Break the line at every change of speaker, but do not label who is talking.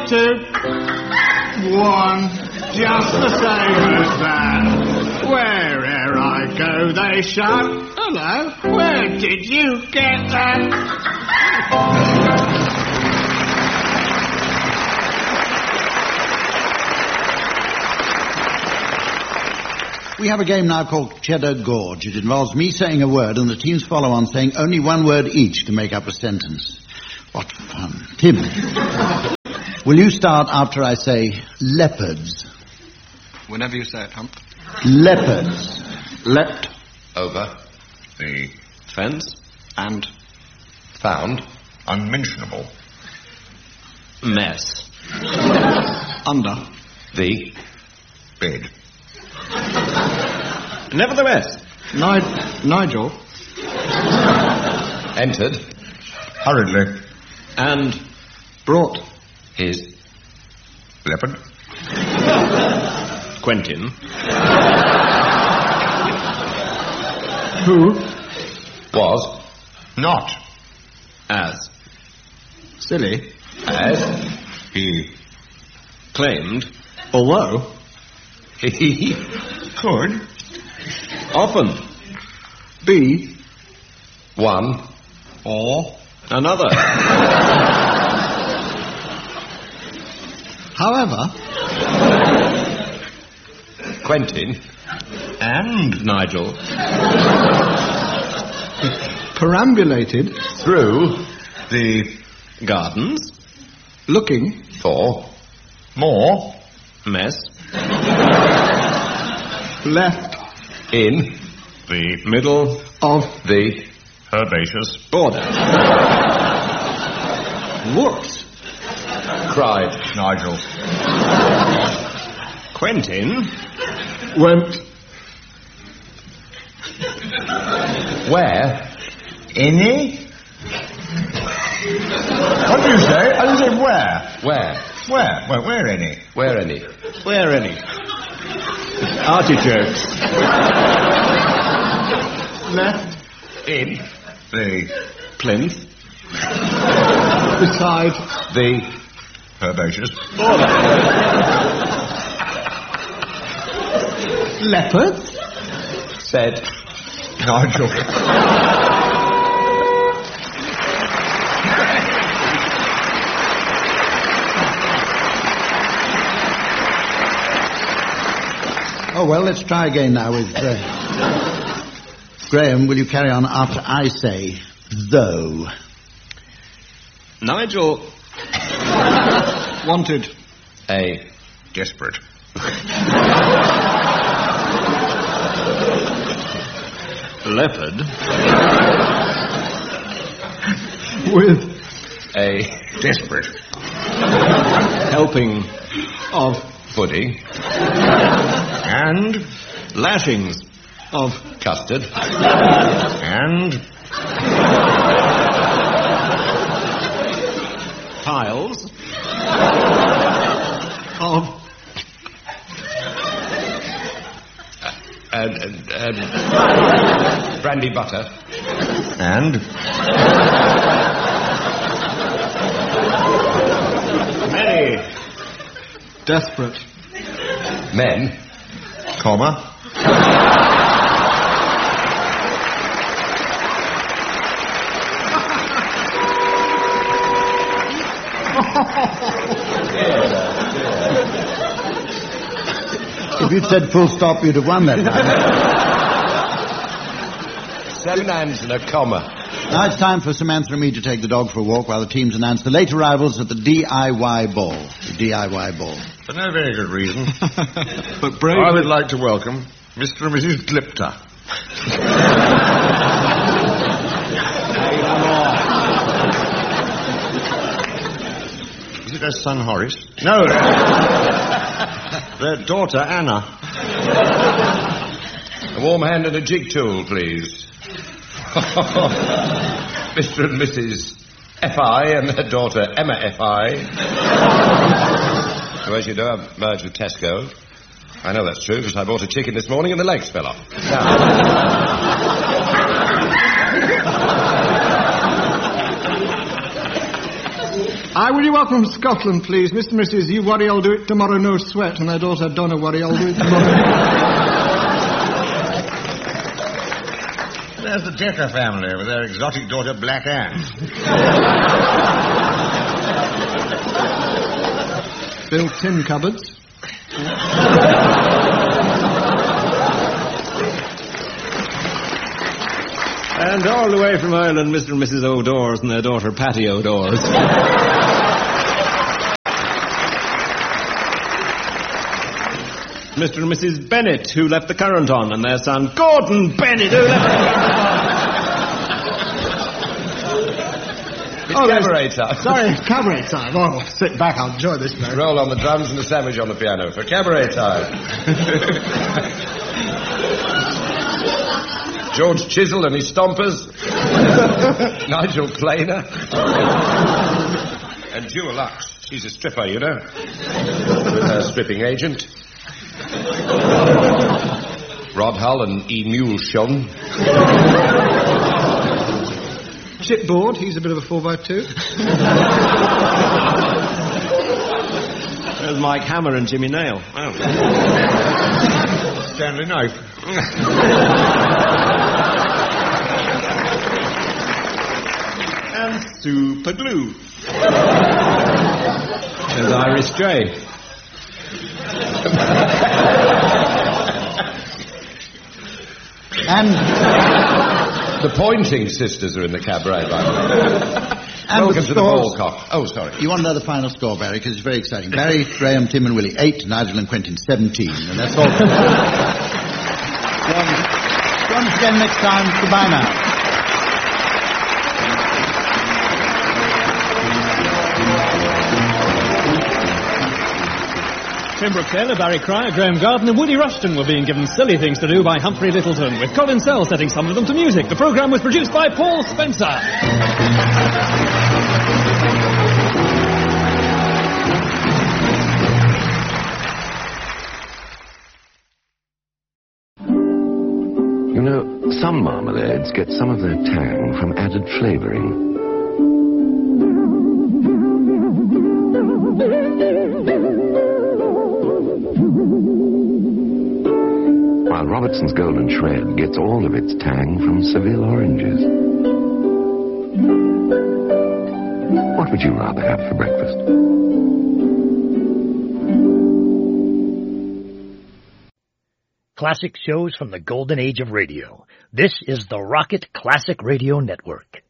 2, 1. Just the same as that. Where'er I go, they shout, hello, where did you get that?
We have a game now called Cheddar Gorge. It involves me saying a word and the teams follow on saying only one word each to make up a sentence. What fun. Tim, will you start after I say leopards?
Whenever you say it, Hump.
Leopards.
Leapt.
Over. The.
Fence. And.
Found. Unmentionable.
Mess. Under.
The. Bed.
Nevertheless. Nigel.
Entered. Hurriedly.
And. Brought.
His. Leopard.
Quentin.
Who?
Was. Not.
As.
Silly.
As. He.
Claimed.
Although.
He. Could.
Often.
Be.
One.
Or. Another.
However.
Quentin. And
Nigel.
Perambulated.
Through. The.
Gardens.
Looking.
For. More.
Mess.
Left.
In. The.
Middle.
Of.
The. Herbaceous.
Border.
Whoops.
Cried Nigel.
Quentin.
Went.
Where? Any? What do you say? I said where? Where? Where any? Where any?
Where any? Artichokes.
Left.
In. The.
Plinth.
Beside.
The. Herbaceous.
Leopards.
Said Nigel.
Oh, well, let's try again now with... Graham, will you carry on after I say, though?
Nigel. Wanted.
A. Desperate.
Leopard.
With.
A. Desperate.
Helping.
Of.
Pudding. And.
Lashings.
Of.
Custard. And.
Piles.
Of.
Brandy butter. And.
Many.
Desperate.
Men. Comma.
If you'd said full stop, you'd have won that time.
7 ands and a comma.
Now it's time for Samantha and me to take the dog for a walk while the teams announce the late arrivals at the DIY ball. The DIY ball.
For no very good reason.
But brave.
I would like to welcome Mr. and Mrs. Glipter. Is it their son Horace? No. Their daughter Anna. A warm hand and a jig tool, please. Mr. and Mrs. F.I. and their daughter Emma F.I. So as you know, I've merged with Tesco. I know that's true because I bought a chicken this morning and the legs fell off.
Will you welcome from Scotland, please? Mr. and Mrs. You worry, I'll do it tomorrow, no sweat. And their daughter, Donna, worry, I'll do it tomorrow.
There's the Decker family with their exotic daughter, Black Anne.
Built-in cupboards.
And all the way from Ireland, Mr. and Mrs. O'Dors and their daughter, Patty O'Dors. Mr. and Mrs. Bennett, who left the current on, and their son, Gordon Bennett, who left the current on.
It's cabaret time.
Sorry, cabaret time. Oh, sit back, I'll enjoy this, man.
Roll on the drums and a sandwich on the piano for cabaret time. George Chisel and his stompers. Nigel Planer. And Jewel Lux. She's a stripper, you know. With her stripping agent. Rod Hull and E. Muleshon.
Chipboard, he's a bit of a 4x2.
There's Mike Hammer and Jimmy Nail. Oh.
Stanley Knife.
And Super Glue. There's Iris J.
And
The Pointing Sisters are in the cabaret, by the way.
And
Welcome to the
scores.
Ballcock. Oh, sorry.
you want to know the final score, Barry, because it's very exciting. Barry, Graham, Tim and Willie, 8. Nigel and Quentin, 17. And that's all. Join us again next time. Goodbye now.
Tim Brooke Taylor, Barry Cryer, Graham Gardner, Woody Rushton were being given silly things to do by Humphrey Littleton, with Colin Sell setting some of them to music. The programme was produced by Paul Spencer.
You know, some marmalades get some of their tang from added flavouring. While Robertson's Golden Shred gets all of its tang from Seville oranges. What would you rather have for breakfast?
Classic shows from the golden age of radio. This is the Rocket Classic Radio Network.